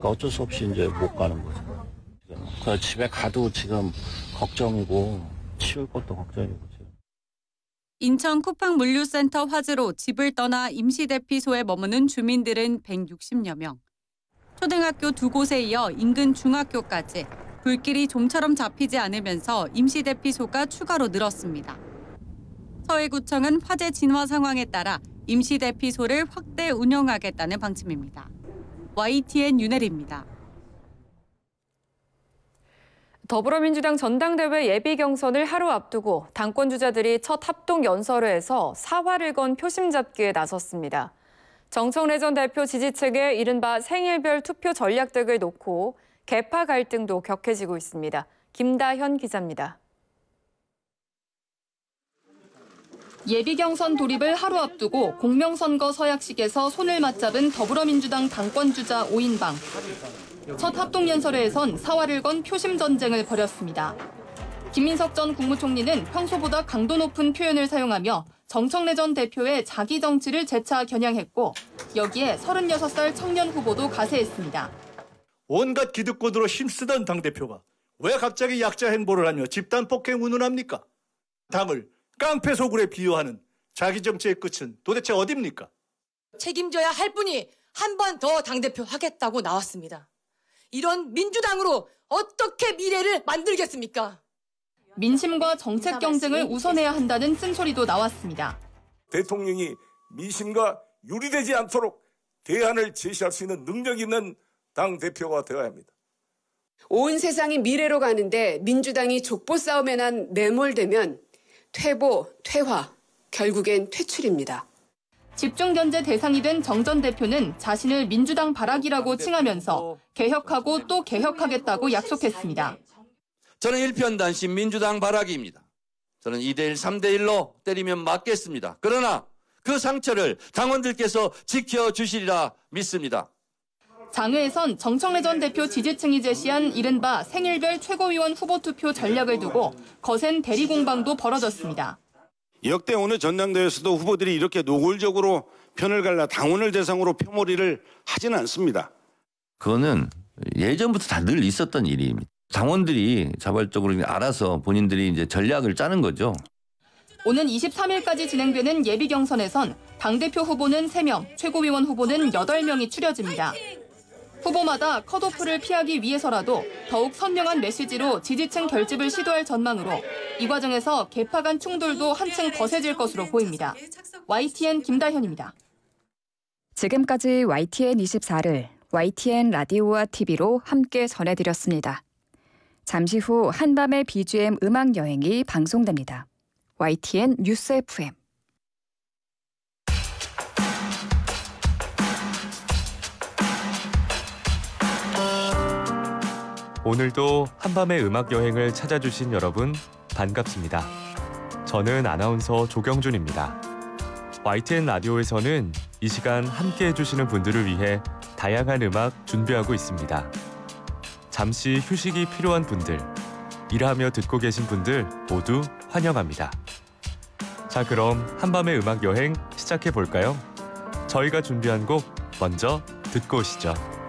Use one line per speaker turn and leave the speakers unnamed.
어쩔 수 없이 이제 못 가는 거죠. 그 집에 가도 지금 걱정이고 치울 것도 걱정이고.
인천 쿠팡물류센터 화재로 집을 떠나 임시대피소에 머무는 주민들은 160여 명. 초등학교 2곳에 이어 인근 중학교까지 불길이 좀처럼 잡히지 않으면서 임시대피소가 추가로 늘었습니다. 서해구청은 화재 진화 상황에 따라 임시대피소를 확대 운영하겠다는 방침입니다. YTN 윤혜리입니다.
더불어민주당 전당대회 예비 경선을 하루 앞두고 당권 주자들이 첫 합동 연설을 해서 사활을 건 표심 잡기에 나섰습니다. 정청래 전 대표 지지층의 이른바 생일별 투표 전략 등을 놓고 계파 갈등도 격해지고 있습니다. 김다현 기자입니다.
예비 경선 돌입을 하루 앞두고 공명선거 서약식에서 손을 맞잡은 더불어민주당 당권 주자 5인방. 첫 합동연설회에선 사활을 건 표심 전쟁을 벌였습니다. 김민석 전 국무총리는 평소보다 강도 높은 표현을 사용하며 정청래 전 대표의 자기 정치를 재차 겨냥했고 여기에 36살 청년 후보도 가세했습니다.
온갖 기득권으로 힘쓰던 당대표가 왜 갑자기 약자 행보를 하며 집단 폭행 운운합니까? 당을 깡패 소굴에 비유하는 자기 정치의 끝은 도대체 어딥니까?
책임져야 할 분이 한 번 더 당대표 하겠다고 나왔습니다. 이런 민주당으로 어떻게 미래를 만들겠습니까?
민심과 정책 경쟁을 우선해야 한다는 쓴소리도 나왔습니다.
대통령이 민심과 유리되지 않도록 대안을 제시할 수 있는 능력 있는 당대표가 되어야 합니다.
온 세상이 미래로 가는데 민주당이 족보 싸움에만 매몰되면 퇴보, 퇴화, 결국엔 퇴출입니다.
집중 견제 대상이 된 정 전 대표는 자신을 민주당 바라기라고 칭하면서 개혁하고 또 개혁하겠다고 약속했습니다.
저는 일편단심 민주당 바라기입니다. 저는 2대1, 3대1로 때리면 맞겠습니다. 그러나 그 상처를 당원들께서 지켜주시리라 믿습니다.
장외에선 정청래 전 대표 지지층이 제시한 이른바 생일별 최고위원 후보 투표 전략을 두고 거센 대리 공방도 벌어졌습니다.
역대 어느 전당대회에서도 후보들이 이렇게 노골적으로 편을 갈라 당원을 대상으로 표몰이를 하지는 않습니다.
그거는 예전부터 다 늘 있었던 일입니다. 당원들이 자발적으로 알아서 본인들이 이제 전략을 짜는 거죠.
오는 23일까지 진행되는 예비 경선에선 당대표 후보는 3명, 최고위원 후보는 8명이 추려집니다. 후보마다 컷오프를 피하기 위해서라도 더욱 선명한 메시지로 지지층 결집을 시도할 전망으로 이 과정에서 계파 간 충돌도 한층 거세질 것으로 보입니다. YTN 김다현입니다.
지금까지 YTN24를 YTN 라디오와 TV로 함께 전해드렸습니다. 잠시 후 한밤의 BGM 음악 여행이 방송됩니다. YTN 뉴스 FM.
오늘도 한밤의 음악 여행을 찾아주신 여러분 반갑습니다. 저는 아나운서 조경준입니다. YTN 라디오에서는 이 시간 함께 해주시는 분들을 위해 다양한 음악 준비하고 있습니다. 잠시 휴식이 필요한 분들, 일하며 듣고 계신 분들 모두 환영합니다. 자, 그럼 한밤의 음악 여행 시작해 볼까요? 저희가 준비한 곡 먼저 듣고 오시죠.